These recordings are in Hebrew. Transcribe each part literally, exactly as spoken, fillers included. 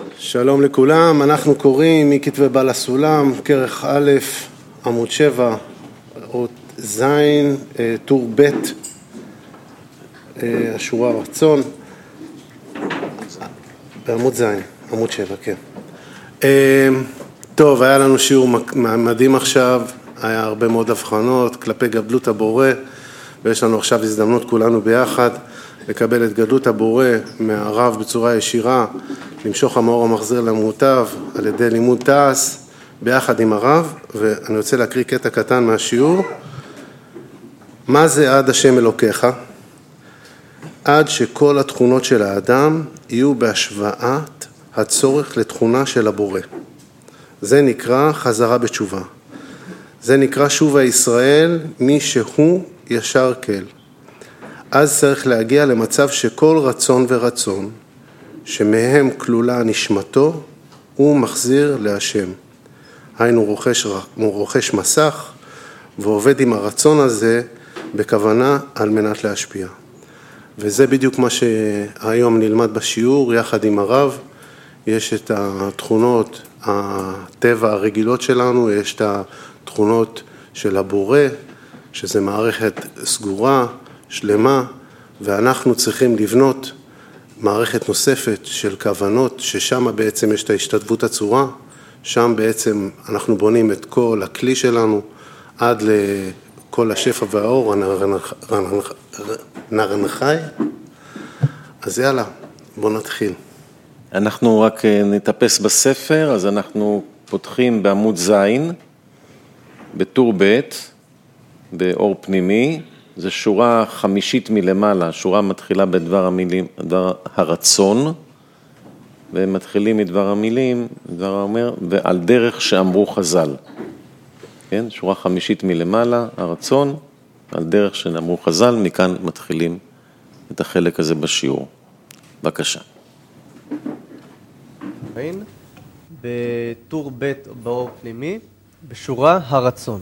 שלום לכולם, אנחנו קוראים מכתבי בעל הסולם, כרך א', עמוד שבע, אות זין, טור ב', השורה רצון, בעמוד זין, עמוד שבע, כן. טוב, היה לנו שיעור מדהים עכשיו, היה הרבה מאוד הבחנות כלפי גדלות הבורא, ויש לנו עכשיו הזדמנות כולנו ביחד לקבל את גדלות הבורא מהרב בצורה ישירה, למשוך המאור המחזיר למוטב על ידי לימוד תעש ביחד עם הרב. ואני רוצה להקריא קטע קטן מהשיעור. מה זה עד השם אלוקיך? עד שכל התכונות של האדם יהיו בהשוואת הצורך לתכונה של הבורא. זה נקרא חזרה בתשובה. זה נקרא שובה ישראל מי שהוא ישר כל. אז צריך להגיע למצב שכל רצון ורצון שמהם כלולה נשמתו הוא מחזיר להשם. היינו רוכש, הוא רוכש מסך ועובד עם הרצון הזה בכוונה על מנת להשפיע. וזה בדיוק מה שהיום נלמד בשיעור יחד עם הרב. יש את התכונות הטבע הרגילות שלנו, יש את התכונות של הבורא, שזה מערכת סגורה, שלמה, ואנחנו צריכים לבנות מערכת נוספת של כוונות, ששם בעצם יש את ההשתתפות הצורה, שם בעצם אנחנו בונים את כל הכלי שלנו, עד לכל השפע והאור, הנרנחי. אז יאללה, בוא נתחיל. אנחנו רק נתאפס בספר, אז אנחנו פותחים בעמוד זין, בטור ב', באור פנימי, זה שורה חמישית מלמעלה, שורה מתחילה בדבר המילים, דבר הרצון, ומתחילים מדבר המילים, דבר האומר, ועל דרך שאמרו חז"ל. כן? שורה חמישית מלמעלה, הרצון, על דרך שאמרו חז"ל, מכאן מתחילים את החלק הזה בשיעור. בבקשה. בטור ב' באור פנימי, בשורה הרצון.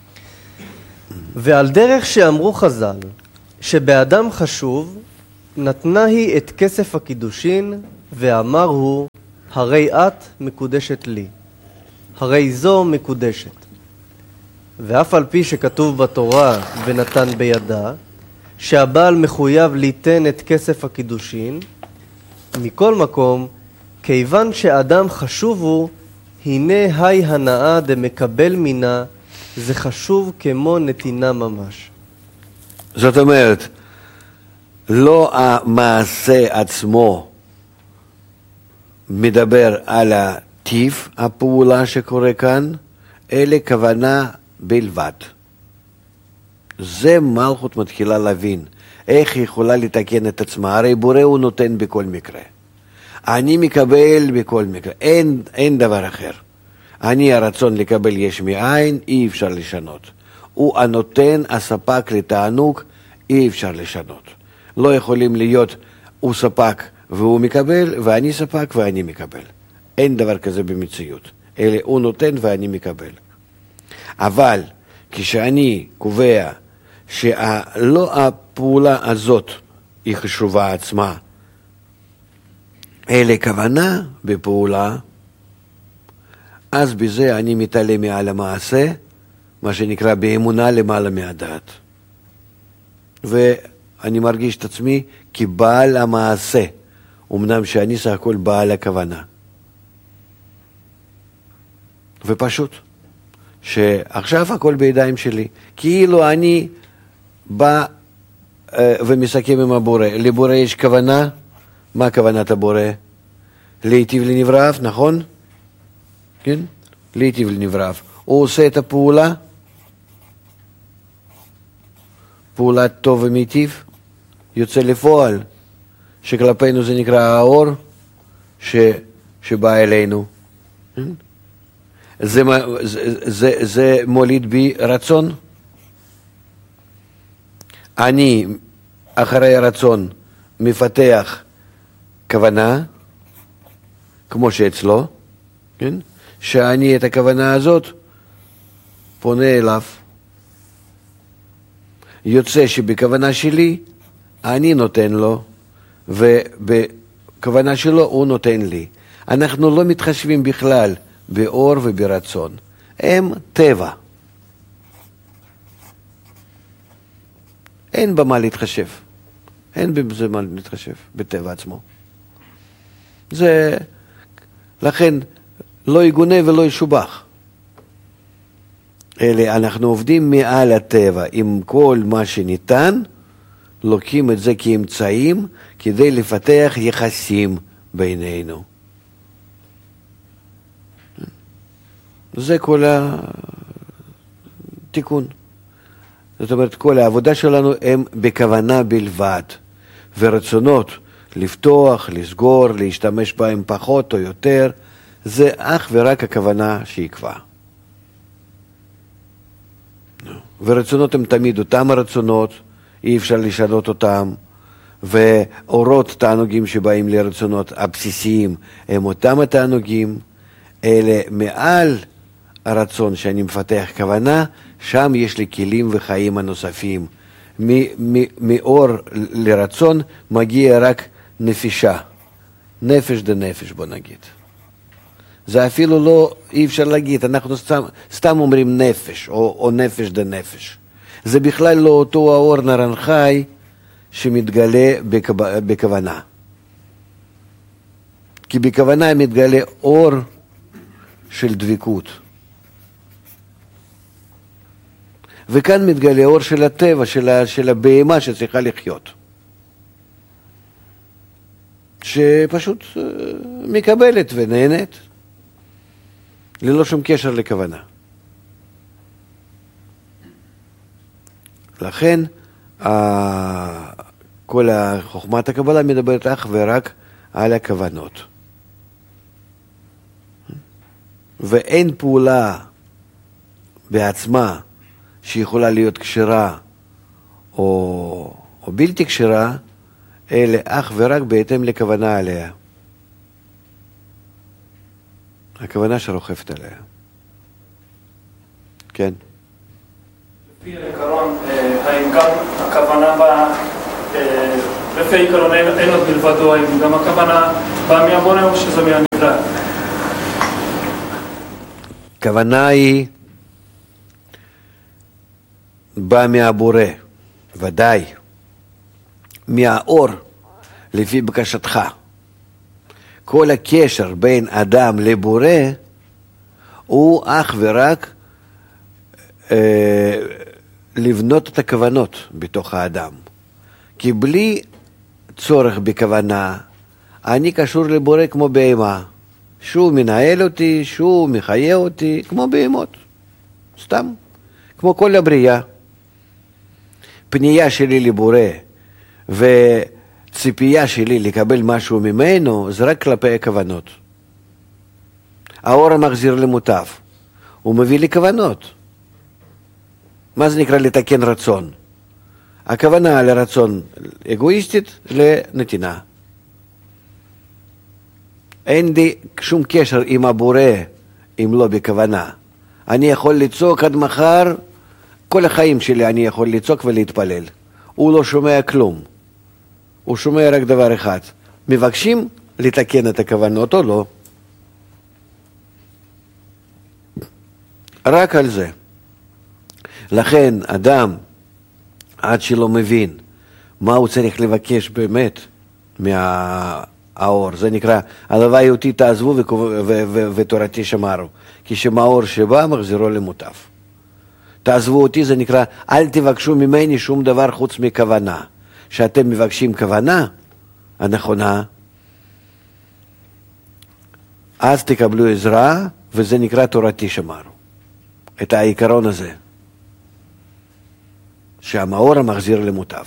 ועל דרך שאמרו חז"ל, שבאדם חשוב, נתנה היא את כסף הקידושין, ואמר הוא, הרי את מקודשת לי, הרי זו מקודשת. ואף על פי שכתוב בתורה ונתן בידה, שהבעל מחויב ליתן את כסף הקידושין, מכל מקום, כיוון שאדם חשוב הוא, הנה היי הנאה דמקבל מינה, זה חשוב כמו נתינה ממש. זאת אומרת, לא המעשה עצמו מדבר על הטיב הפעולה שקורה כאן, אלא כוונה בלבד. זה מלכות מתחילה להבין, איך היא יכולה לתקן את עצמה, הרי בורא הוא נותן בכל מקרה. אני מקבל בכל מקרה, אין, אין דבר אחר. אני הרצון לקבל יש מאין, אי אפשר לשנות. הוא הנותן, הספק לתענוג, אי אפשר לשנות. לא יכולים להיות, הוא ספק והוא מקבל, ואני ספק ואני מקבל. אין דבר כזה במציאות. אלא הוא נותן ואני מקבל. אבל כשאני קובע שלא הפעולה הזאת היא חשובה עצמה, אלא כוונה בפעולה, אז בזה אני מתעלה מעל המעשה, מה שנקרא באמונה למעלה מהדעת. ואני מרגיש את עצמי כבעל המעשה, אמנם שאני סך הכל בעל הכוונה. ופשוט, שעכשיו הכל בידיים שלי, כאילו אני בא ומסכם עם הבורא. לבורא יש כוונה, מה כוונת הבורא? להיטיב לנבראיו, נכון? כן? להיטיב לנבראיו. הוא עושה את הפעולה, פעולת טוב ומיטיב, יוצא לפועל, שכלפינו זה נקרא האור, ש, שבא אלינו. כן? זה, זה, זה, זה מוליד בי רצון. אני, אחרי הרצון, מפתח כוונה, כמו שאצלו, כן? שאני את הכוונה הזאת פונה אליו. יוצא שבכוונה שלי אני נותן לו, ובכוונה שלו הוא נותן לי. אנחנו לא מתחשבים בכלל באור וברצון. הם טבע. אין במה להתחשב. אין בזה מה להתחשב, בטבע עצמו. זה, לכן, לא יגונה ולא ישובח. אלה, אנחנו עובדים מעל הטבע, עם כל מה שניתן, לוקחים את זה כאמצעים, כדי לפתח יחסים בינינו. זה כל התיקון. זאת אומרת, כל העבודה שלנו הם בכוונה בלבד, ורצונות לפתוח, לסגור, להשתמש בהם פחות או יותר, זה אך ורק הכוונה שיקבע. ורצונות הם תמיד אותם הרצונות, אי אפשר לשנות אותם, ואורות תענוגים שבאים לרצונות הבסיסיים הם אותם התענוגים, אלה מעל הרצון שאני מפתח כוונה, שם יש לי כלים וחיים הנוספים. מאור לרצון מגיע רק נפישה, נפש דנפש בוא נגיד. זה אפילו לא, אי אפשר להגיד, אנחנו סתם, סתם אומרים נפש או, או נפש דנפש. זה בכלל לא אותו האור נרנחי שמתגלה בכוונה. כי בכוונה מתגלה אור של דבקות. וכאן מתגלה אור של הטבע, של, ה, של הבהמה שצריכה לחיות. שפשוט uh, מקבלת ונהנית, ללא שום קשר לכוונה. לכן, uh, כל חוכמת הקבלה מדברת אך ורק על הכוונות. ואין פעולה בעצמה שיכולה להיות כשרה או, או בלתי כשרה, אלא אך ורק בהתאם לכוונה עליה. הכוונה שרוכבת עליה. כן. לפי העיקרון, האם גם הכוונה באה, לפי העיקרון אין עוד בלבדו, האם גם הכוונה באה מהבורא או שזה מהנברא? הכוונה היא בא מהבורא, ודאי, מהאור, לפי בקשתך. כל הקשר בין אדם לבורא הוא אך ורק אה, לבנות את הכוונות בתוך האדם. כי בלי צורך בכוונה, אני קשור לבורא כמו בהמה, שהוא מנהל אותי, שהוא מחיה אותי, כמו בהמות, סתם, כמו כל הבריאה. פנייה שלי לבורא וציפייה שלי לקבל משהו ממנו זה רק כלפי הכוונות. האור המחזיר למוטב, הוא מביא לי כוונות. מה זה נקרא לתקן רצון? הכוונה לרצון אגואיסטית לנתינה. אין לי שום קשר עם הבורא אם לא בכוונה. אני יכול לצעוק עד מחר, כל החיים שלי אני יכול לצעוק ולהתפלל. הוא לא שומע כלום. הוא שומע רק דבר אחד. מבקשים לתקן את הכוונות או לא. רק על זה. לכן אדם, עד שלא מבין מה הוא צריך לבקש באמת מהאור, זה נקרא, הלוואי אותי תעזבו ותורתי שמרו. כי שמאור שבא מחזירו למוטב. תעזבו אותי, זה נקרא, אל תבקשו ממני שום דבר חוץ מכוונה. שאתם מבקשים כוונה הנכונה, אז תקבלו עזרה, וזה נקרא תורתי שמרו. את העיקרון הזה. שהמאור המחזיר למוטב.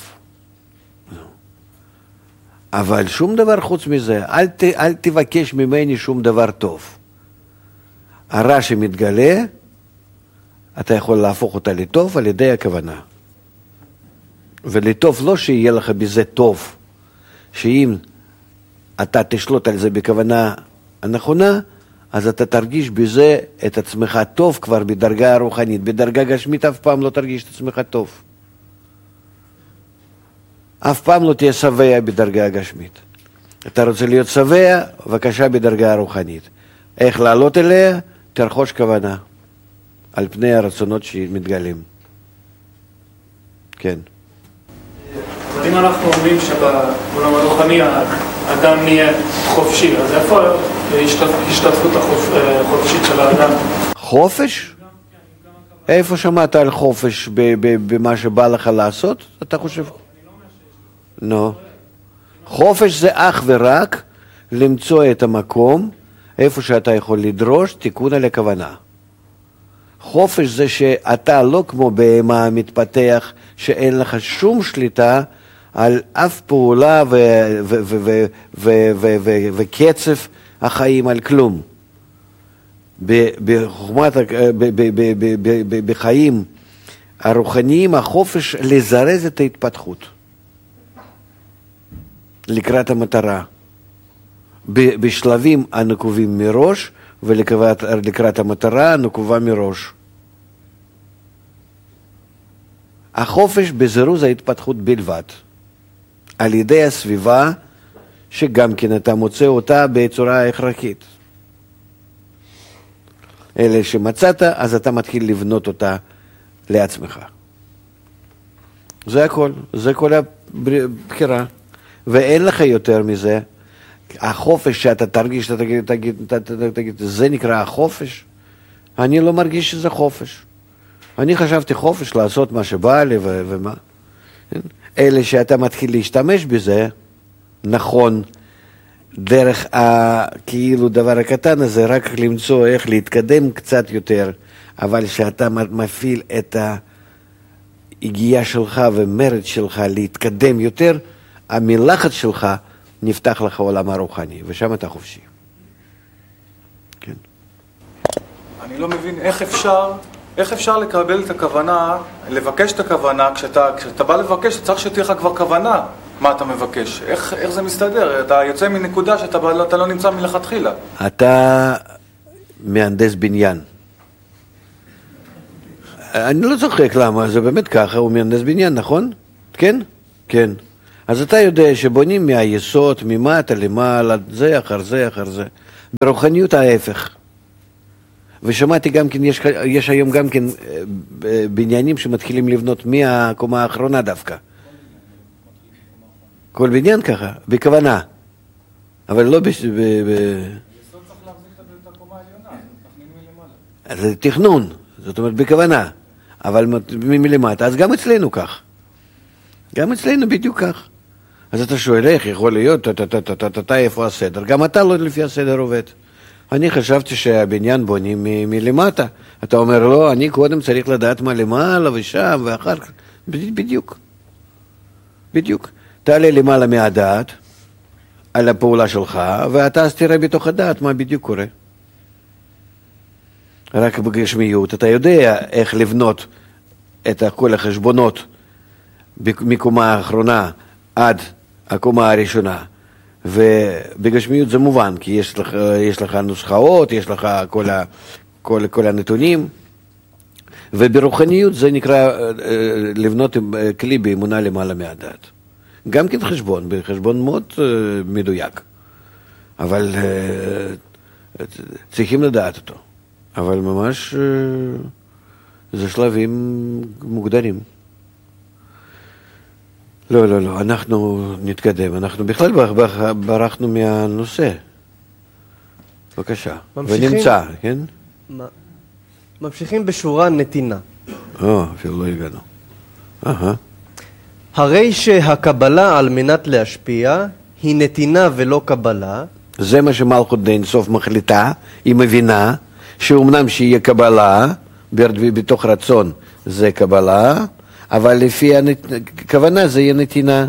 אבל שום דבר חוץ מזה, אל, ת, אל תבקש ממני שום דבר טוב. הרע שמתגלה, אתה יכול להפוך אותה לטוב על ידי הכוונה. ולטוב לא שיהיה לך בזה טוב, שאם אתה תשלוט על זה בכוונה הנכונה, אז אתה תרגיש בזה את עצמך טוב כבר בדרגה הרוחנית. בדרגה גשמית אף פעם לא תרגיש את עצמך טוב. אף פעם לא תהיה שבע בדרגה הגשמית. אתה רוצה להיות שבע, בבקשה בדרגה הרוחנית. איך לעלות אליה? תרחוש כוונה, על פני הרצונות שמתגלים. כן. אבל אם אנחנו אומרים שבעולם הרוחני האדם נהיה חופשי, אז איפה השתתפות החופשית של האדם? חופש? איפה שמעת על חופש במה שבא לך לעשות? אתה חושב? לא. חופש זה אך ורק למצוא את המקום איפה שאתה יכול לדרוש תיקון על הכוונה. חופש זה שאתה לא כמו בהמה מתפתח שאין לך שום שליטה על אף פעולה וקצב החיים, על כלום. בחיים הרוחניים החופש לזרז את ההתפתחות לקראת המטרה, בשלבים הנקובים מראש ולקראת המטרה הנקובה מראש. החופש בזירוז ההתפתחות בלבד, על ידי הסביבה שגם כן אתה מוצא אותה בצורה הכרחית. אלה שמצאת, אז אתה מתחיל לבנות אותה לעצמך. זה הכל, זה כל הבחירה. ואין לך יותר מזה. החופש שאתה תרגיש, אתה תגיד, תגיד, תגיד, תגיד, זה נקרא החופש? אני לא מרגיש שזה חופש. אני חשבתי חופש לעשות מה שבא לי ו- ומה. אלה שאתה מתחיל להשתמש בזה, נכון, דרך הכאילו דבר הקטן הזה, רק למצוא איך להתקדם קצת יותר, אבל שאתה מפעיל את ההגיעה שלך ומרד שלך להתקדם יותר, המלאכת שלך נפתח לך עולם הרוחני, ושם אתה חופשי. כן. אני לא מבין איך אפשר, איך אפשר לקבל את הכוונה, לבקש את הכוונה, כשאתה, כשאתה בא לבקש, צריך שתהיה לך כבר כוונה מה אתה מבקש. איך, איך זה מסתדר? אתה יוצא מנקודה שאתה אתה לא נמצא מלכתחילה. אתה מהנדס בניין. אני לא צוחק למה, זה באמת ככה, הוא מהנדס בניין, נכון? כן? כן. אז אתה יודע שבונים מהיסוד, ממטה למעלה, זה אחר זה אחר זה. ברוחניות ההפך. ושמעתי גם כן, יש, יש היום גם כן בניינים שמתחילים לבנות מהקומה האחרונה דווקא. כל בניין ככה, בכוונה. אבל לא ב... ב, ב... היסוד צריך להחזיק את הקומה העליונה, תכנין מלמעלה. זה תכנון, זאת אומרת בכוונה. אבל מלמטה, אז גם אצלנו כך. גם אצלנו בדיוק כך. אז אתה שואל, איך יכול להיות, אתה איפה הסדר? גם אתה לא לפי הסדר עובד. אני חשבתי שהבניין בונים מלמטה. אתה אומר, לא, אני קודם צריך לדעת מה למעלה ושם ואחר כך. בדיוק. בדיוק. תעלה למעלה מהדעת, על הפעולה שלך, ואתה אז תראה בתוך הדעת מה בדיוק קורה. רק בגשמיות, אתה יודע איך לבנות את כל החשבונות מקומה האחרונה עד הקומה הראשונה. ובגשמיות זה מובן, כי יש לך, יש לך נוסחאות, יש לך כל, ה, כל, כל הנתונים, וברוחניות זה נקרא לבנות כלי באמונה למעלה מהדעת. גם כן חשבון, בחשבון מאוד מדויק, אבל צריכים לדעת אותו. אבל ממש זה שלבים מוגדרים. לא, לא, לא, אנחנו נתקדם, אנחנו בכלל ברחנו מהנושא. בבקשה. ונמצא, כן? ממשיכים בשורה נתינה. או, אפילו לא הגענו. אהה. הרי שהקבלה על מנת להשפיע היא נתינה ולא קבלה. זה מה שמלכות דין סוף מחליטה, היא מבינה שאומנם שיהיה קבלה, בתוך רצון זה קבלה, אבל לפי הכוונה זה יהיה נתינה.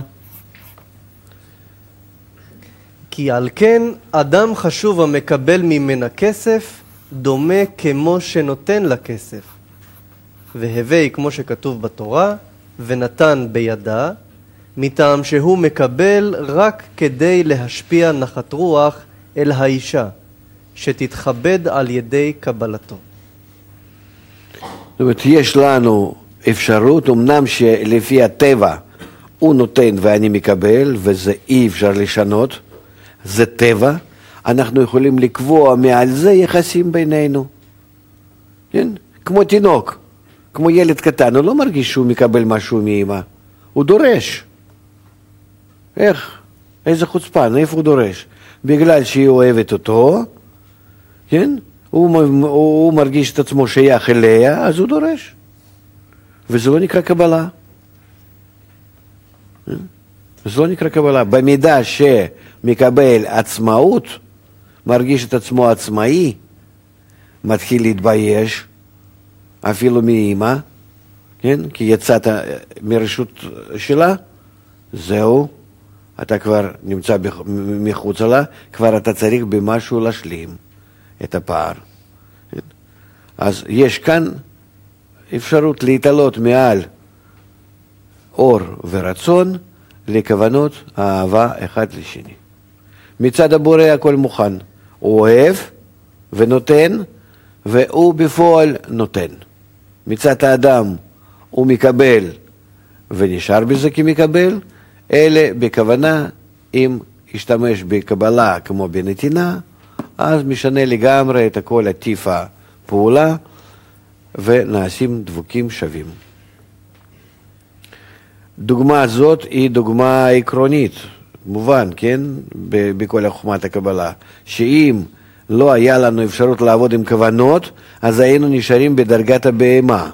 כי על כן אדם חשוב המקבל ממנה כסף דומה כמו שנותן לה כסף. והווי כמו שכתוב בתורה, ונתן בידה, מטעם שהוא מקבל רק כדי להשפיע נחת רוח אל האישה, שתתכבד על ידי קבלתו. זאת אומרת, יש לנו אפשרות, אמנם שלפי הטבע הוא נותן ואני מקבל, וזה אי אפשר לשנות, זה טבע, אנחנו יכולים לקבוע מעל זה יחסים בינינו. כן? כמו תינוק, כמו ילד קטן, הוא לא מרגיש שהוא מקבל משהו מאמא, הוא דורש. איך? איזה חוצפן, איפה הוא דורש? בגלל שהיא אוהבת אותו, כן? הוא, הוא, הוא מרגיש את עצמו שייך אליה, אז הוא דורש. וזה לא נקרא קבלה. זה לא נקרא קבלה. במידה שמקבל עצמאות, מרגיש את עצמו עצמאי, מתחיל להתבייש, אפילו מאמא, כן? כי יצאת מרשות שלה, זהו, אתה כבר נמצא מחוץ לה, כבר אתה צריך במשהו להשלים את הפער. כן? אז יש כאן אפשרות להתעלות מעל אור ורצון לכוונות האהבה אחד לשני. מצד הבורא הכל מוכן, הוא אוהב ונותן, והוא בפועל נותן. מצד האדם הוא מקבל ונשאר בזה כמקבל, אלה בכוונה, אם ישתמש בקבלה כמו בנתינה, אז משנה לגמרי את הכל הטיף הפעולה, ונעשים דבוקים שווים. דוגמה זאת היא דוגמה עקרונית, מובן, כן, בכל חוכמת הקבלה, שאם לא היה לנו אפשרות לעבוד עם כוונות, אז היינו נשארים בדרגת הבהמה.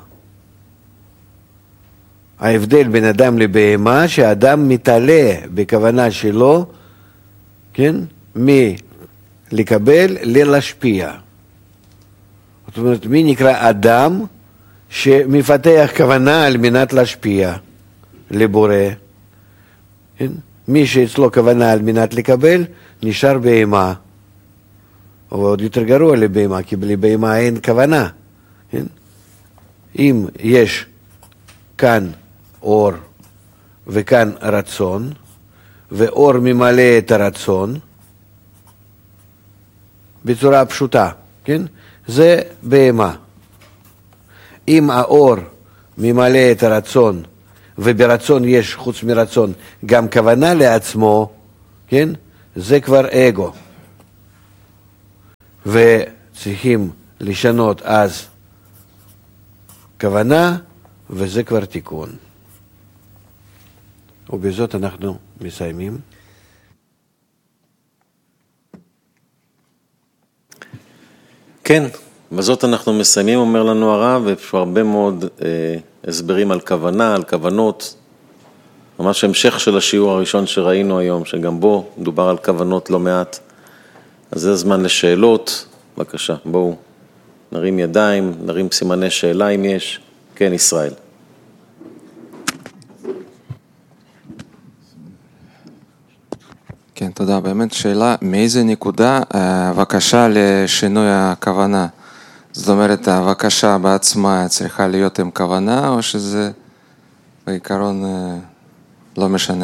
ההבדל בין אדם לבהמה, שהאדם מתעלה בכוונה שלו, כן, מלקבל ללהשפיע. זאת אומרת, מי נקרא אדם שמפתח כוונה על מנת להשפיע לבורא? כן? מי שאצלו כוונה על מנת לקבל, נשאר בהמה. או עוד יותר גרוע לבהמה, כי לבהמה אין כוונה. כן? אם יש כאן אור וכאן רצון, ואור ממלא את הרצון, בצורה פשוטה, כן? זה בהמה. אם האור ממלא את הרצון, וברצון יש חוץ מרצון גם כוונה לעצמו, כן? זה כבר אגו. וצריכים לשנות אז כוונה, וזה כבר תיקון. ובזאת אנחנו מסיימים. כן, בזאת אנחנו מסיימים, אומר לנו הרב, ויש הרבה מאוד אה, הסברים על כוונה, על כוונות, ממש המשך של השיעור הראשון שראינו היום, שגם בו מדובר על כוונות לא מעט. אז זה הזמן לשאלות, בבקשה, בואו נרים ידיים, נרים סימני שאלה אם יש. כן, ישראל. כן, תודה. באמת שאלה, מאיזה נקודה הבקשה לשינוי הכוונה? זאת אומרת, הבקשה בעצמה צריכה להיות עם כוונה, או שזה בעיקרון לא משנה?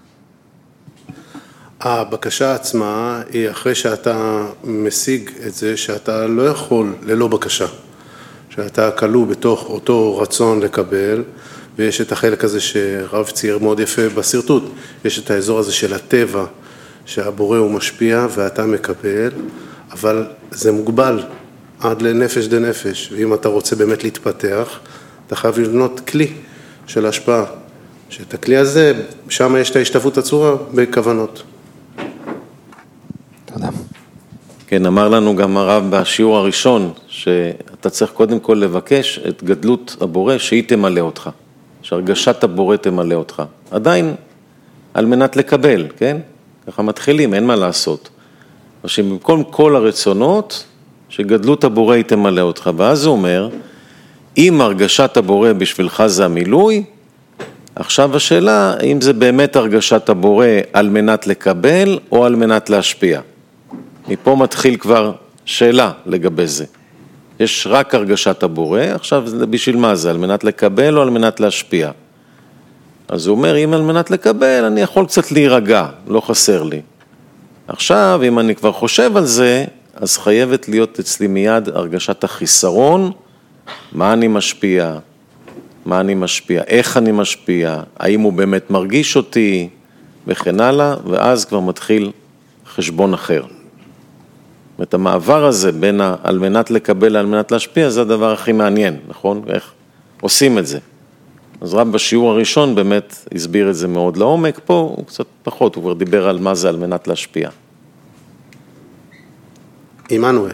הבקשה עצמה היא אחרי שאתה משיג את זה שאתה לא יכול ללא בקשה, שאתה כלוא בתוך אותו רצון לקבל, ויש את החלק הזה שרב צייר מאוד יפה בסרטוט, יש את האזור הזה של הטבע, שהבורא הוא משפיע ואתה מקבל, אבל זה מוגבל עד לנפש דה נפש, ואם אתה רוצה באמת להתפתח, אתה חייב לבנות כלי של השפעה, שאת הכלי הזה, שם יש את ההשתוות הצורה בכוונות. תודה. כן, אמר לנו גם הרב בשיעור הראשון, שאתה צריך קודם כל לבקש את גדלות הבורא שהיא תמלא אותך, שהרגשת הבורא תמלא אותך. עדיין על מנת לקבל, כן? ככה מתחילים, אין מה לעשות. שבמקום כל הרצונות, שגדלות הבורא היא תמלא אותך. ואז הוא אומר, אם הרגשת הבורא בשבילך זה המילוי, עכשיו השאלה, אם זה באמת הרגשת הבורא על מנת לקבל או על מנת להשפיע. מפה מתחיל כבר שאלה לגבי זה. יש רק הרגשת הבורא, עכשיו בשביל מה זה? על מנת לקבל או על מנת להשפיע? אז הוא אומר, אם על מנת לקבל, אני יכול קצת להירגע, לא חסר לי. עכשיו, אם אני כבר חושב על זה, אז חייבת להיות אצלי מיד הרגשת החיסרון, מה אני משפיע, מה אני משפיע, איך אני משפיע, האם הוא באמת מרגיש אותי, וכן הלאה, ואז כבר מתחיל חשבון אחר. את המעבר הזה בין ה, על מנת לקבל, על מנת להשפיע, זה הדבר הכי מעניין, נכון? איך עושים את זה. אז רב בשיעור הראשון באמת הסביר את זה מאוד לעומק, פה הוא קצת פחות, הוא כבר דיבר על מה זה על מנת להשפיע. עמנואל.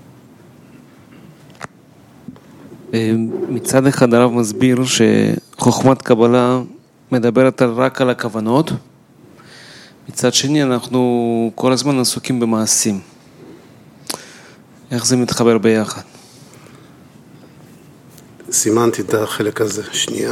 מצד אחד הרב מסביר שחוכמת קבלה מדברת רק על הכוונות, מצד שני אנחנו כל הזמן עסוקים במעשים. איך זה מתחבר ביחד? סימנתי את החלק הזה, שנייה.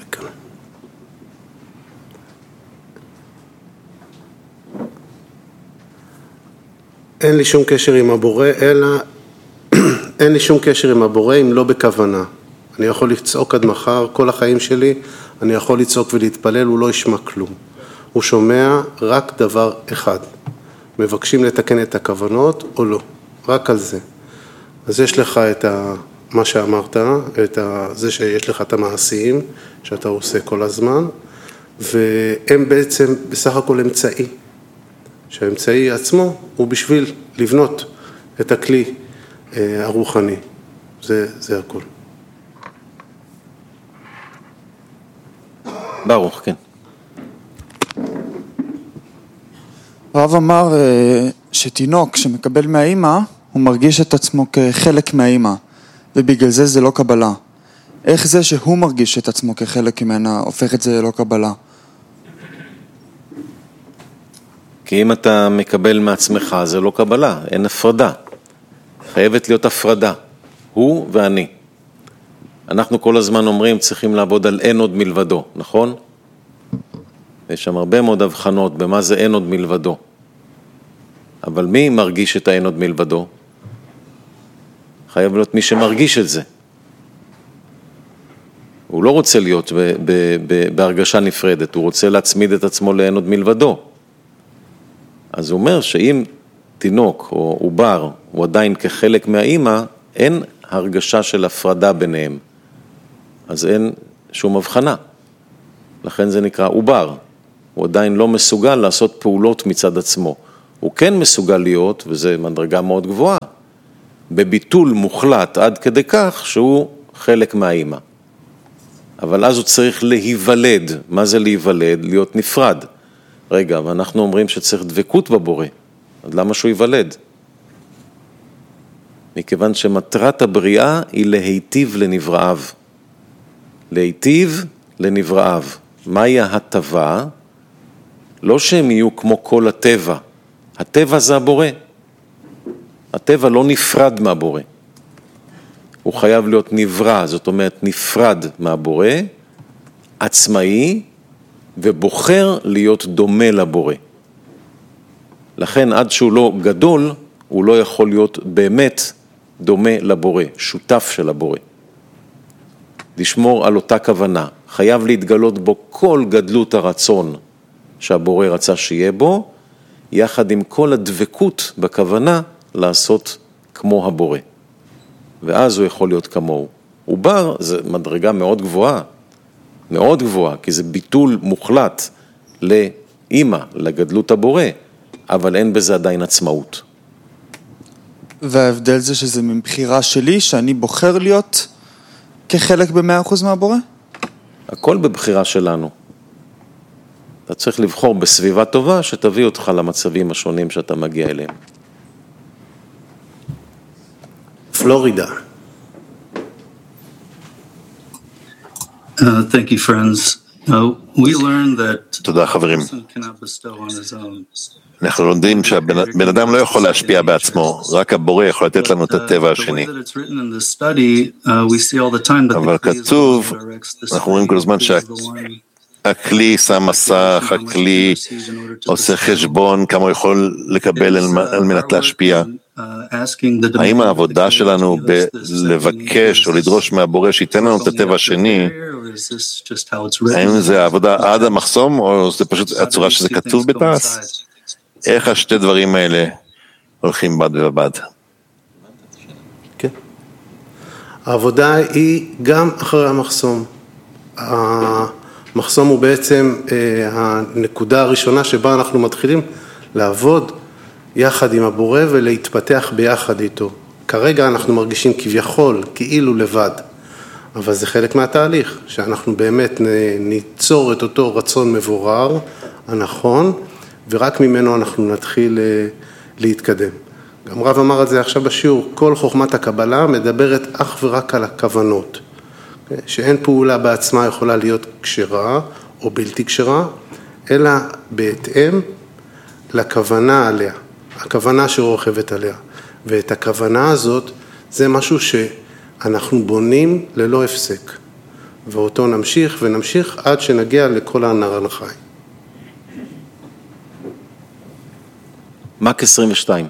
אין לי שום קשר עם הבורא, אלא אין לי שום קשר עם הבורא אם לא בכוונה. אני יכול לצעוק עד מחר, כל החיים שלי, אני יכול לצעוק ולהתפלל, הוא לא ישמע כלום. הוא שומע רק דבר אחד. מבקשים לתקן את הכוונות או לא. רק על זה. אז יש לך את ה, מה שאמרת, את ה, זה שיש לך את המעשים שאתה עושה כל הזמן, והם בעצם בסך הכל אמצעי. שהאמצעי עצמו הוא בשביל לבנות את הכלי אה, הרוחני. זה, זה הכל. ברוך, כן. הרב אמר שתינוק שמקבל מהאימא, הוא מרגיש את עצמו כחלק מהאימא, ובגלל זה זה לא קבלה. איך זה שהוא מרגיש את עצמו כחלק ממנה, הופך את זה לא קבלה? כי אם אתה מקבל מעצמך, זה לא קבלה, אין הפרדה. חייבת להיות הפרדה, הוא ואני. אנחנו כל הזמן אומרים, צריכים לעבוד על אין עוד מלבדו, נכון? יש שם הרבה מאוד הבחנות במה זה אין עוד מלבדו. אבל מי מרגיש את האין עוד מלבדו? חייב להיות מי שמרגיש את זה. הוא לא רוצה להיות ב- ב- ב- בהרגשה נפרדת, הוא רוצה להצמיד את עצמו לאין עוד מלבדו. אז הוא אומר שאם תינוק או עובר הוא עדיין כחלק מהאימא, אין הרגשה של הפרדה ביניהם. אז אין שום הבחנה. לכן זה נקרא עובר. הוא עדיין לא מסוגל לעשות פעולות מצד עצמו. הוא כן מסוגל להיות, וזה מדרגה מאוד גבוהה, בביטול מוחלט עד כדי כך שהוא חלק מהאימא. אבל אז הוא צריך להיוולד. מה זה להיוולד? להיות נפרד. רגע, ואנחנו אומרים שצריך דבקות בבורא. אז למה שהוא ייוולד? מכיוון שמטרת הבריאה היא להיטיב לנבראיו. להיטיב לנבראיו. מהי ההטבה? לא שהם יהיו כמו כל הטבע. הטבע זה הבורא. הטבע לא נפרד מהבורא. הוא חייב להיות נברא, זאת אומרת נפרד מהבורא, עצמאי, ובוחר להיות דומה לבורא. לכן עד שהוא לא גדול, הוא לא יכול להיות באמת דומה לבורא, שותף של הבורא. לשמור על אותה כוונה, חייב להתגלות בו כל גדלות הרצון שהבורא רצה שיהיה בו, יחד עם כל הדבקות בכוונה לעשות כמו הבורא. ואז הוא יכול להיות כמוהו. עובר זה מדרגה מאוד גבוהה, מאוד גבוהה, כי זה ביטול מוחלט לאמא, לגדלות הבורא, אבל אין בזה עדיין עצמאות. וההבדל זה שזה מבחירה שלי, שאני בוחר להיות כחלק ב-מאה אחוז מהבורא? הכל בבחירה שלנו. אתה צריך לבחור בסביבה טובה שתביא אותך למצבים השונים שאתה מגיע אליהם. פלורידה. Uh, thank you, friends. Uh, we learned that תודה חברים. אנחנו לומדים שהבן אדם לא יכול להשפיע בעצמו, רק הבורא יכול לתת לנו את הטבע השני. אבל כתוב, אנחנו רואים כל הזמן שהכלי שם מסך, הכלי עושה חשבון, כמה הוא יכול לקבל על מנת להשפיע. האם העבודה שלנו בלבקש או לדרוש מהבורא שייתן לנו את הטבע השני, האם זה העבודה עד המחסום או זה פשוט הצורה שזה כתוב בתעש? איך השתי דברים האלה הולכים בד ובד? כן. העבודה היא גם אחרי המחסום. המחסום הוא בעצם הנקודה הראשונה שבה אנחנו מתחילים לעבוד יחד עם הבורא ולהתפתח ביחד איתו. כרגע אנחנו מרגישים כביכול, כאילו לבד, אבל זה חלק מהתהליך, שאנחנו באמת ניצור את אותו רצון מבורר, הנכון, ורק ממנו אנחנו נתחיל להתקדם. גם רב אמר את זה עכשיו בשיעור, כל חוכמת הקבלה מדברת אך ורק על הכוונות, שאין פעולה בעצמה יכולה להיות כשרה או בלתי כשרה, אלא בהתאם לכוונה עליה, הכוונה שרוכבת עליה. ואת הכוונה הזאת זה משהו שאנחנו בונים ללא הפסק, ואותו נמשיך ונמשיך עד שנגיע לכל הנער לחי. מק עשרים ושתיים.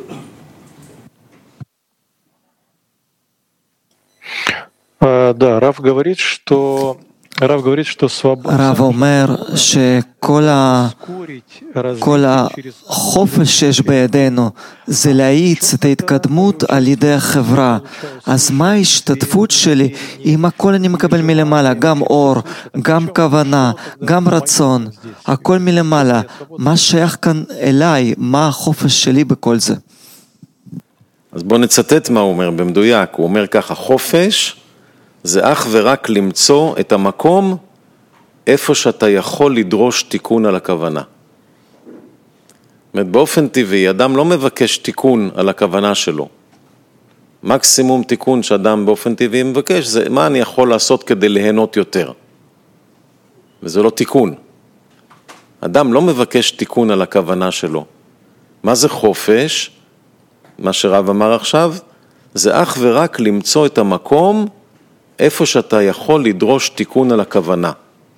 Да, Рав говорит, что Рав говорит, что свобода. הרב אומר שכל ה... כל החופש שיש בידינו זה להאיץ את ההתקדמות על ידי החברה. אז מה ההשתתפות שלי אם הכל אני מקבל מלמעלה, גם אור, גם כוונה, גם רצון, הכל מלמעלה. מה שייך כאן אליי? מה החופש שלי בכל זה? אז בוא נצטט מה הוא אומר במדויק. הוא אומר ככה, חופש זה אך ורק למצוא את המקום איפה שאתה יכול לדרוש תיקון על הכוונה. זאת אומרת, באופן טבעי, אדם לא מבקש תיקון על הכוונה שלו. מקסימום תיקון שאדם באופן טבעי מבקש, זה מה אני יכול לעשות כדי ליהנות יותר. וזה לא תיקון. אדם לא מבקש תיקון על הכוונה שלו. מה זה חופש? מה שרב אמר עכשיו, זה אך ורק למצוא את המקום איפה שאתה יכול לדרוש תיקון על הכוונה.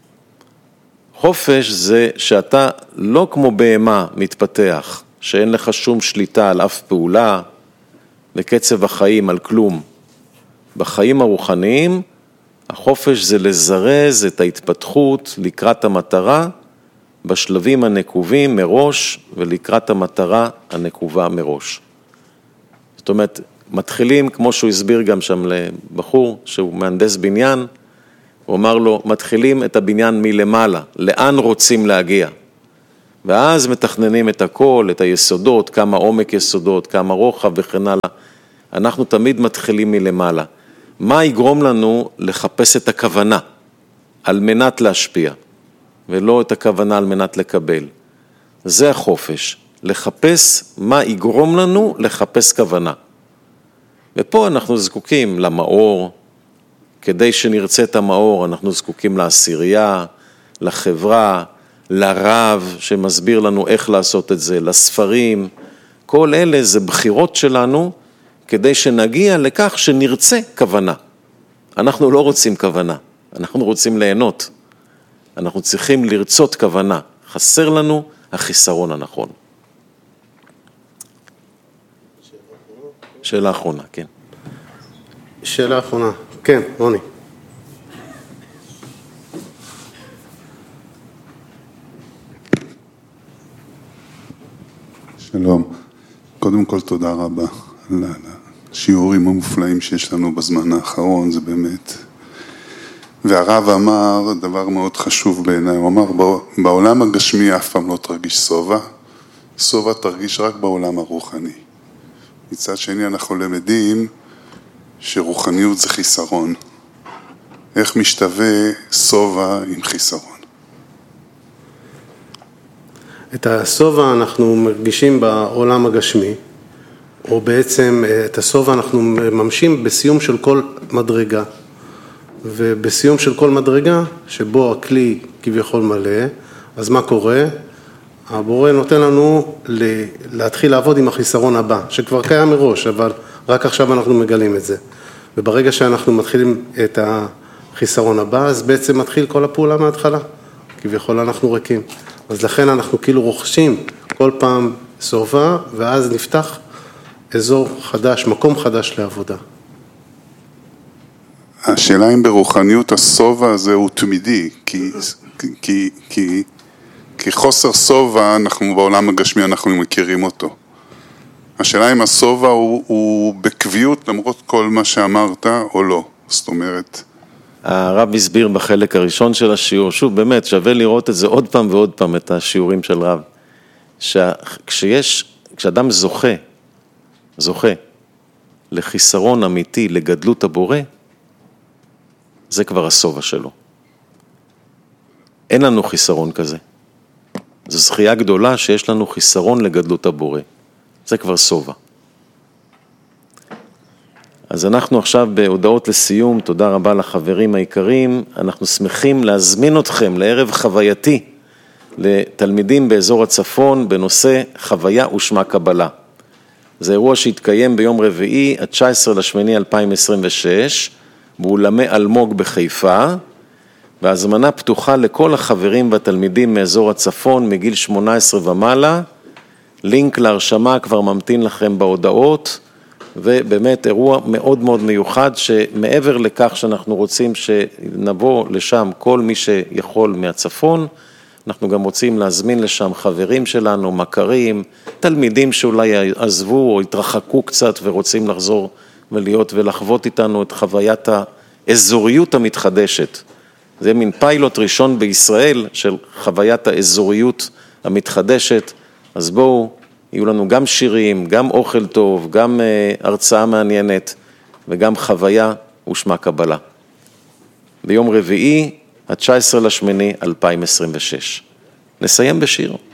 חופש זה שאתה לא כמו בהמה מתפתח, שאין לך שום שליטה על אף פעולה, בקצב החיים, על כלום. בחיים הרוחניים, החופש זה לזרז את ההתפתחות לקראת המטרה, בשלבים הנקובים מראש, ולקראת המטרה הנקובה מראש. זאת אומרת, מתחילים, כמו שהוא הסביר גם שם לבחור, שהוא מהנדס בניין, הוא אמר לו, מתחילים את הבניין מלמעלה, לאן רוצים להגיע? ואז מתכננים את הכל, את היסודות, כמה עומק יסודות, כמה רוחב וכן הלאה. אנחנו תמיד מתחילים מלמעלה. מה יגרום לנו לחפש את הכוונה על מנת להשפיע, ולא את הכוונה על מנת לקבל? זה החופש, לחפש מה יגרום לנו לחפש כוונה. ופה אנחנו זקוקים למאור, כדי שנרצה את המאור, אנחנו זקוקים לעשירייה, לחברה, לרב שמסביר לנו איך לעשות את זה, לספרים. כל אלה זה בחירות שלנו, כדי שנגיע לכך שנרצה כוונה. אנחנו לא רוצים כוונה, אנחנו רוצים ליהנות. אנחנו צריכים לרצות כוונה. חסר לנו החיסרון הנכון. שאלה אחרונה, כן. שאלה אחרונה, כן, רוני. שלום, קודם כל תודה רבה על השיעורים המופלאים שיש לנו בזמן האחרון, זה באמת. והרב אמר דבר מאוד חשוב בעיניי, הוא אמר בעולם הגשמי אף פעם לא תרגיש סובה, סובה תרגיש רק בעולם הרוחני. מצד שני אנחנו למדים שרוחניות זה חיסרון. איך משתווה סובה עם חיסרון? את הסובה אנחנו מרגישים בעולם הגשמי, או בעצם את הסובה אנחנו ממשים בסיום של כל מדרגה. ובסיום של כל מדרגה, שבו הכלי כביכול מלא, אז מה קורה? הבורא נותן לנו להתחיל לעבוד עם החיסרון הבא, שכבר קיים מראש, אבל רק עכשיו אנחנו מגלים את זה. וברגע שאנחנו מתחילים את החיסרון הבא, אז בעצם מתחיל כל הפעולה מההתחלה. כביכול אנחנו ריקים. אז לכן אנחנו כאילו רוכשים כל פעם סובה, ואז נפתח אזור חדש, מקום חדש לעבודה. השאלה אם ברוחניות הסובה הזה הוא תמידי, כי, כי, כי, כי חוסר סובה, אנחנו בעולם הגשמי, אנחנו מכירים אותו. השאלה אם הסובה הוא, הוא בקביעות למרות כל מה שאמרת או לא, זאת אומרת. הרב הסביר בחלק הראשון של השיעור, שוב באמת שווה לראות את זה עוד פעם ועוד פעם, את השיעורים של רב, שכשיש כשאדם זוכה, זוכה לחיסרון אמיתי, לגדלות הבורא, זה כבר הסובה שלו. אין לנו חיסרון כזה. זו זכייה גדולה שיש לנו חיסרון לגדלות הבורא. זה כבר סובה. אז אנחנו עכשיו בהודעות לסיום, תודה רבה לחברים העיקרים, אנחנו שמחים להזמין אתכם לערב חווייתי לתלמידים באזור הצפון בנושא חוויה ושמה קבלה. זה אירוע שהתקיים ביום רביעי, ה-תשעה עשר לאוגוסט אלפיים עשרים ושש, באולמי אלמוג בחיפה, והזמנה פתוחה לכל החברים והתלמידים מאזור הצפון מגיל שמונה עשרה ומעלה, לינק להרשמה כבר ממתין לכם בהודעות, ובאמת אירוע מאוד מאוד מיוחד שמעבר לכך שאנחנו רוצים שנבוא לשם כל מי שיכול מהצפון, אנחנו גם רוצים להזמין לשם חברים שלנו, מכרים, תלמידים שאולי עזבו או התרחקו קצת ורוצים לחזור ולהיות ולחוות איתנו את חוויית האזוריות המתחדשת. זה מין פיילוט ראשון בישראל של חוויית האזוריות המתחדשת, אז בואו, יהיו לנו גם שירים, גם אוכל טוב, גם הרצאה מעניינת וגם חוויה ושמה קבלה. ביום רביעי, ה-תשעה עשר לאוגוסט אלפיים עשרים ושש. נסיים בשיר.